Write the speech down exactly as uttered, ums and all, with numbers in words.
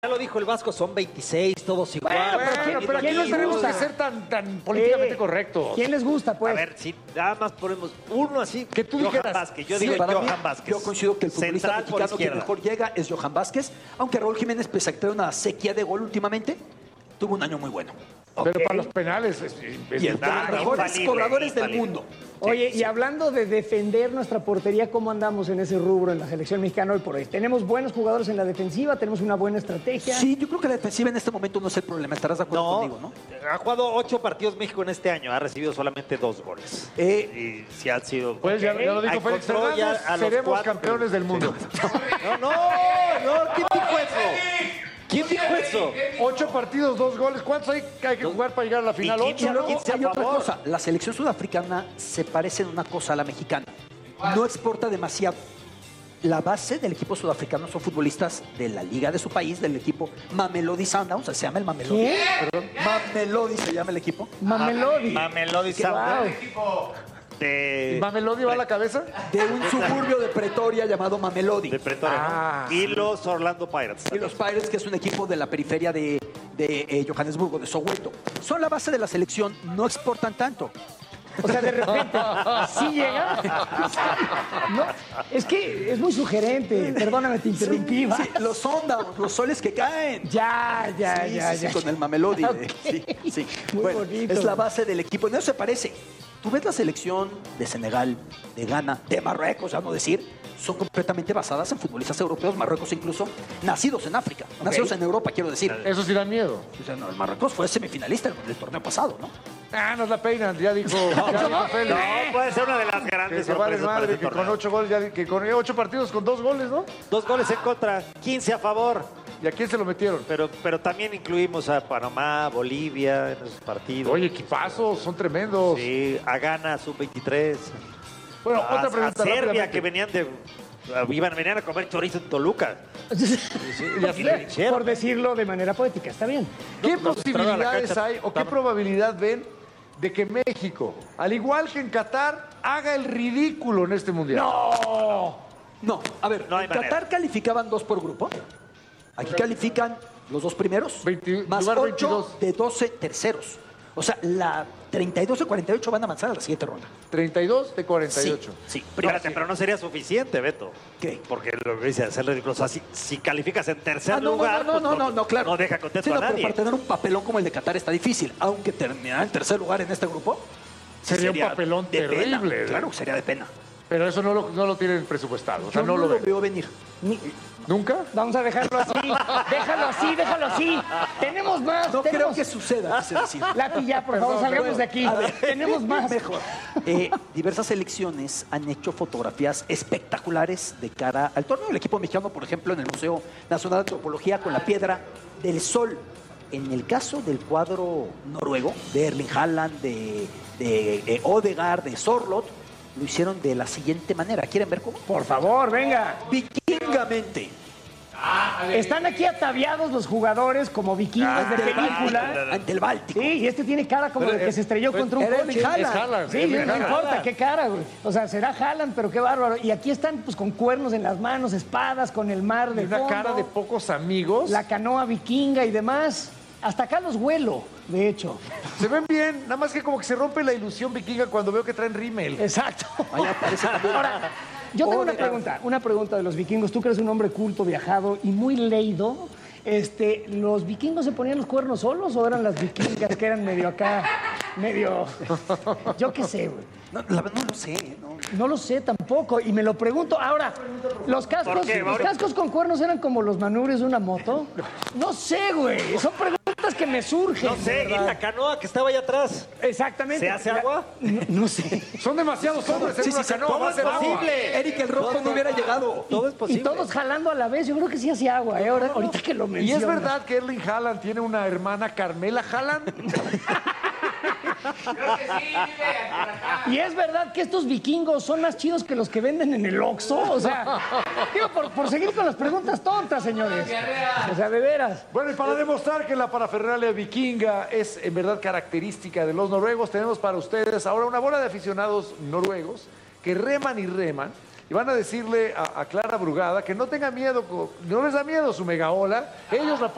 Ya lo dijo el Vasco, son veintiséis, todos igual. Bueno, pero, ¿Quién, pero, pero aquí no tenemos que ser tan, tan políticamente eh, correctos. ¿Quién les gusta, pues? A ver, si nada más ponemos uno así, que tú Johan dijeras, Vázquez. Yo sí, digo para Johan mí, Vázquez. Yo coincido que el futbolista Central mexicano que mejor llega es Johan Vázquez, aunque Raúl Jiménez, pese a que trae una sequía de gol últimamente, tuvo un año muy bueno. Okay. Pero para los penales es, es y el de los mejores cobradores del mundo. Oye, sí, y sí. hablando de defender nuestra portería, ¿cómo andamos en ese rubro en la selección mexicana hoy por hoy? ¿Tenemos buenos jugadores en la defensiva? ¿Tenemos una buena estrategia? Sí, yo creo que la defensiva en este momento no es el problema. Estarás de acuerdo no, conmigo, ¿no? Ha jugado ocho partidos México en este año, ha recibido solamente dos goles. Eh, y si han sido... Pues ya, ya lo dijo Félix Hernández, seremos cuatro, campeones del mundo. No, no, no, ¿quién dijo eso? ¿Quién dijo eso? Ocho partidos, dos goles. ¿Cuántos hay que, hay que jugar para llegar a la final? Y, Ocho, y, y, y hay otra cosa. La selección sudafricana se parece en una cosa a la mexicana. No exporta demasiado. La base del equipo sudafricano son futbolistas de la liga de su país, del equipo Mamelodi Sundowns. ¿Se llama el Mamelodi? ¿Qué? Perdón. Mamelodi se llama el equipo. Mamelodi. Mamelodi Sundowns. De... ¿Mamelodi va a la cabeza? De un suburbio de Pretoria llamado Mamelodi. De Pretoria, ah, ¿no? Y los Orlando Pirates. Y los Pirates, que es un equipo de la periferia de, de eh, Johannesburgo, de Soweto. Son la base de la selección, no exportan tanto. O sea, de repente, ¿sí llega? No, es que es muy sugerente. Perdóname, te interrumpí. Sí, sí, los Sundowns, los soles que caen. Ya, ya, sí, ya, sí, ya. Sí, con el Mamelodi. Okay. Sí, sí. Muy bueno, bonito. es la base del equipo. No se parece. Tú ves la selección de Senegal, de Ghana, de Marruecos, ya no decir, son completamente basadas en futbolistas europeos, Marruecos incluso, nacidos en África, okay. nacidos en Europa, quiero decir. Eso sí da miedo. O sea, no, el Marruecos fue semifinalista del torneo pasado, ¿no? Ah, nos la peinan, ya dijo, ya dijo Félix. No, puede ser una de las grandes que, que vale sorpresas madre, para este que torneo. con ocho goles, ya, que con ocho partidos con dos goles, ¿no? Dos goles en contra, quince a favor. ¿Y a quién se lo metieron? Pero, pero también incluimos a Panamá, Bolivia en esos partidos. Oye, equipazos, son tremendos. Sí, a Ghana, sub veintitrés. Bueno, a, otra pregunta. A Serbia, que venían de... Iban, venían a comer chorizo en Toluca. Sí, sí, por decirlo de manera poética, está bien. ¿Qué no, posibilidades hay o qué probabilidad ven de que México, al igual que en Qatar, haga el ridículo en este mundial? ¡No! No, a ver, no en Qatar manera. Calificaban dos por grupo. Aquí califican los dos primeros, veinte, más ocho veintidós. De doce terceros. O sea, la treinta y dos de cuarenta y ocho van a avanzar a la siguiente ronda. treinta y dos de cuarenta y ocho. Sí, sí. Espérate, sí. Pero no sería suficiente, Beto. ¿Qué? Porque lo que dice hacer ridículo. O sea, si, si calificas en tercer ah, no, lugar, no, no, pues no, no, no, claro. No deja contento sí, no, a nadie. Pero para tener un papelón como el de Qatar está difícil. Aunque terminar en tercer lugar en este grupo... Sería, sería un papelón terrible. Pena. Claro, sería de pena. Pero eso no lo, no lo tienen presupuestado. O sea, Yo no, no lo, lo veo venir. Ni... ¿Nunca? Vamos a dejarlo así. Déjalo así, déjalo así. Tenemos más. No tenemos... creo que suceda. Lápiz ya, por favor, salgamos de aquí. Ver, tenemos más. Mejor. Eh, diversas selecciones han hecho fotografías espectaculares de cara al torneo. El equipo mexicano, por ejemplo, en el Museo Nacional de Antropología con la Piedra del Sol. En el caso del cuadro noruego, de Erling Haaland, de, de, de Odegaard, de Sorloth, lo hicieron de la siguiente manera. ¿Quieren ver cómo? Por favor, venga. Vikingamente. Están aquí ataviados los jugadores como vikingos ah, de película. Ante el Báltico. Sí, y este tiene cara como el que se estrelló pues, contra un coche. Haaland. Sí, no, no importa qué cara, güey. O sea, será Haaland, pero qué bárbaro. Y aquí están pues con cuernos en las manos, espadas, con el mar de fondo. Una cara de pocos amigos. La canoa vikinga y demás. Hasta acá los vuelo, de hecho. Se ven bien, nada más que como que se rompe la ilusión vikinga cuando veo que traen rímel. Exacto. Ahora, yo tengo una pregunta, una pregunta de los vikingos. Tú que eres un hombre culto, viajado y muy leído. Este, ¿los vikingos se ponían los cuernos solos o eran las vikingas que eran medio acá, medio... Yo qué sé, güey. No, la, no lo sé. No. no lo sé tampoco y me lo pregunto. Ahora, ¿los cascos, los cascos con cuernos eran como los manubrios de una moto? No sé, güey. Son preguntas que me surgen. No sé, ¿y la canoa que estaba allá atrás? Exactamente. ¿Se hace agua? No, no sé. Son demasiados hombres en sí, una sí, canoa. todo va a es ser posible. Agua. Eric el Rojo no, no hubiera llegado. Todo es posible. Y todos jalando a la vez. Yo creo que sí hacía agua, ¿eh? Ahora, ahorita que lo mencionas. ¿Y es verdad que Erling Haaland tiene una hermana Carmela Haaland? Y es verdad que estos vikingos son más chidos que los que venden en el Oxxo. O sea, digo, por, por seguir con las preguntas tontas, señores. O sea, de veras. Bueno, y para demostrar que la parafernalia vikinga es en verdad característica de los noruegos, tenemos para ustedes ahora una bola de aficionados noruegos que reman y reman y van a decirle a, a Clara Brugada que no tenga miedo, no les da miedo su mega ola. Ellos la